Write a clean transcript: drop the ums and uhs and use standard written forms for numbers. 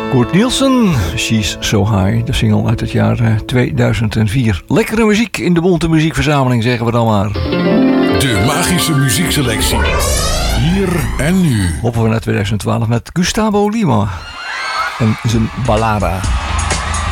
Kurt Nielsen, She's So High, de single uit het jaar 2004. Lekkere muziek in de bonte muziekverzameling, zeggen we dan maar. De magische muziekselectie. Hier en nu. Hoppen we naar 2012 met Gustavo Lima en zijn Ballada.